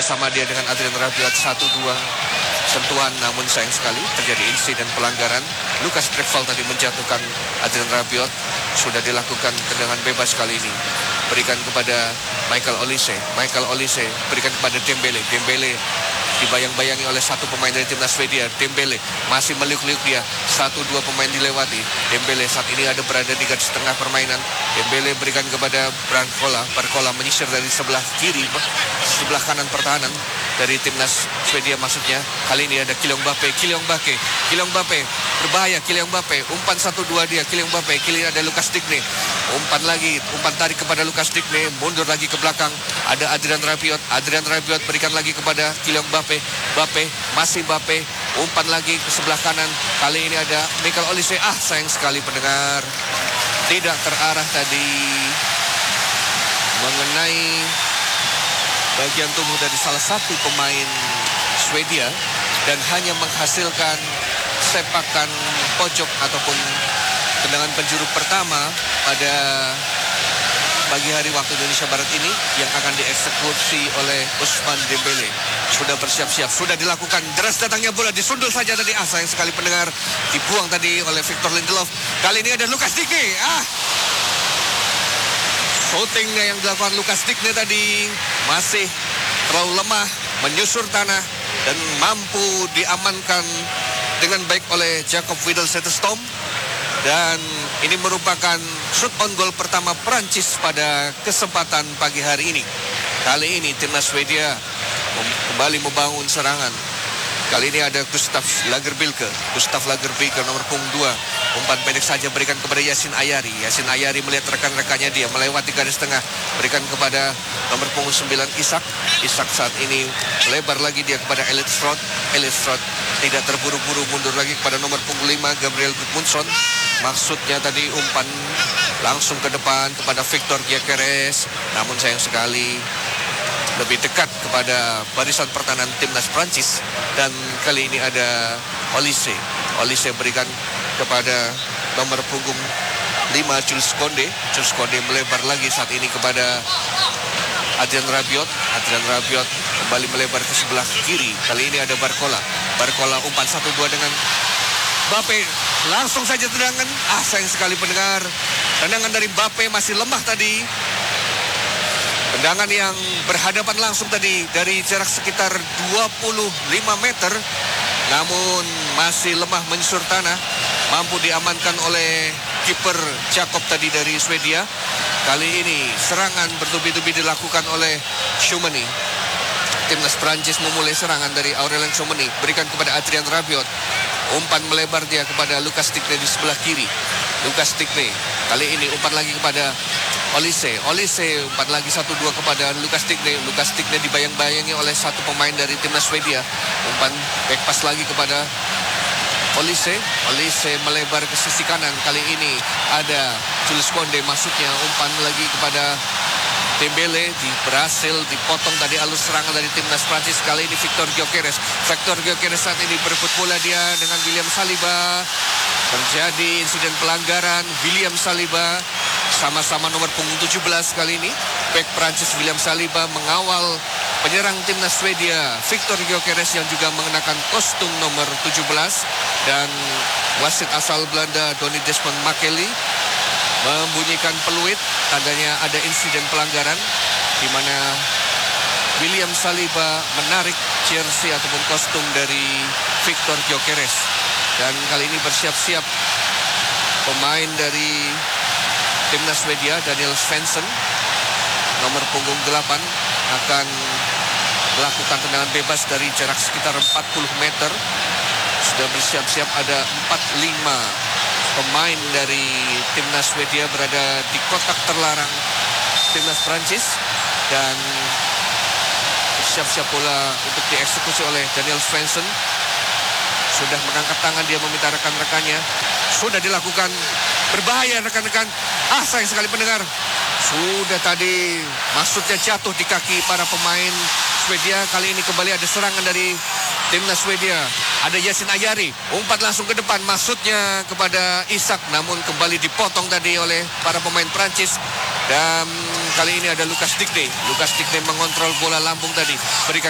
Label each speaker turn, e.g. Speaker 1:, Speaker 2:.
Speaker 1: kerjasama dia dengan Adrian Rabiot 1-2 sentuhan, namun sayang sekali terjadi insiden pelanggaran. Lucas Brekval tadi menjatuhkan Adrian Rabiot. Sudah dilakukan tendangan bebas kali ini. Berikan kepada Michael Olise. Michael Olise berikan kepada Dembele. Dembele dibayang-bayangi oleh satu pemain dari timnas Swedia. Dembele masih meliuk-liuk dia. 1-2 pemain dilewati. Dembele saat ini ada berada di garis tengah permainan. Dembele berikan kepada Barcola. Barcola menyisir dari sebelah kiri, sebelah kanan pertahanan dari timnas Swedia maksudnya. Kali ini ada Kylian Mbappe. Kylian Mbappe berbahaya. Kylian Mbappe umpan 1-2 dia. Kylian Mbappe. Kali ini ada Lucas Digne. Umpan lagi, umpan tarik kepada Lucas Digne, mundur lagi ke belakang. Ada Adrian Rabiot. Adrian Rabiot berikan lagi kepada Kylian Mbappe. Masih Mbappe. Umpan lagi ke sebelah kanan. Kali ini ada Michael Olise. Sayang sekali pendengar. Tidak terarah tadi. Mengenai bagian tubuh dari salah satu pemain Swedia. Dan hanya menghasilkan sepakan pojok ataupun tendangan penjuru pertama pada pagi hari waktu Indonesia Barat ini yang akan dieksekusi oleh Ousmane Dembele. Sudah bersiap-siap, sudah dilakukan. Deras datangnya bola, disundul saja tadi. Sayang sekali pendengar, dibuang tadi oleh Victor Lindelof. Kali ini ada Lucas Digne. Shootingnya yang dilakukan Lucas Digne tadi masih terlalu lemah, menyusur tanah dan mampu diamankan dengan baik oleh Jacob Widel-Zetterstorm. Dan ini merupakan shoot on goal pertama Prancis pada kesempatan pagi hari ini. Kali ini timnas Swedia kembali membangun serangan. Kali ini ada Gustav Lagerbilke nomor punggung 2. Umpan pendek saja berikan kepada Yacine Ayari. Yacine Ayari melihat rekan-rekannya, dia melewati garis tengah. Berikan kepada nomor punggung 9 Isak. Isak saat ini lebar lagi dia kepada Elliot Stroot. Elliot Stroot tidak terburu-buru, mundur lagi kepada nomor punggung 5 Gabriel Gudmundsson. Maksudnya tadi umpan langsung ke depan kepada Victor Gyökeres. Namun sayang sekali lebih dekat kepada barisan pertahanan timnas Prancis. Dan kali ini ada Olise. Olise berikan kepada nomor punggung 5 Jules Koundé. Jules Koundé melebar lagi saat ini kepada Adrian Rabiot. Adrian Rabiot kembali melebar ke sebelah kiri. Kali ini ada Barcola. Barcola umpan 1-2 dengan Mbappe. Langsung saja tendangan. Sayang sekali pendengar. Tendangan dari Mbappe masih lemah tadi. Tendangan yang berhadapan langsung tadi dari jarak sekitar 25 meter. Namun masih lemah menyusur tanah. Mampu diamankan oleh kiper Jacob tadi dari Swedia. Kali ini serangan bertubi-tubi dilakukan oleh Tchouaméni. Timnas Prancis memulai serangan dari Aurélien Tchouaméni. Berikan kepada Adrian Rabiot. Umpan melebar dia kepada Lucas Digne di sebelah kiri. Lucas Digne. Kali ini umpan lagi kepada Olise. Olise umpan lagi 1-2 kepada Lucas Digne. Lucas Digne dibayang-bayangi oleh satu pemain dari timnas Swedia. Umpan back pass lagi kepada Olise. Olise melebar ke sisi kanan. Kali ini ada Jules Koundé, maksudnya umpan lagi kepada Dembele. Berhasil dipotong tadi alur serangan dari timnas Prancis. Kali ini Victor Gyökeres. Victor Gyökeres saat ini berebut bola dia dengan William Saliba. Terjadi insiden pelanggaran. William Saliba sama-sama nomor punggung 17 kali ini. Bek Prancis William Saliba mengawal penyerang timnas Swedia Victor Gyökeres yang juga mengenakan kostum nomor 17. Dan wasit asal Belanda Donny Desmond Makely membunyikan peluit, tandanya ada insiden pelanggaran di mana William Saliba menarik jersey ataupun kostum dari Victor Gyökeres. Dan kali ini bersiap-siap pemain dari timnas Swedia Daniel Svensson nomor punggung 8 akan melakukan tendangan bebas dari jarak sekitar 40 meter. Sudah bersiap-siap ada 45 pemain dari timnas Swedia berada di kotak terlarang timnas Prancis. Dan bersiap-siap pula untuk dieksekusi oleh Daniel Svensson. Sudah mengangkat tangan, dia meminta rekan-rekannya. Sudah dilakukan. Berbahaya rekan-rekan. Sayang sekali pendengar. Sudah tadi maksudnya jatuh di kaki para pemain Swedia. Kali ini kembali ada serangan dari timnas Swedia. Ada Yacine Ayari, umpat langsung ke depan, maksudnya kepada Isak, namun kembali dipotong tadi oleh para pemain Prancis. Dan kali ini ada Lucas Digne. Lucas Digne mengontrol bola lambung tadi. Berikan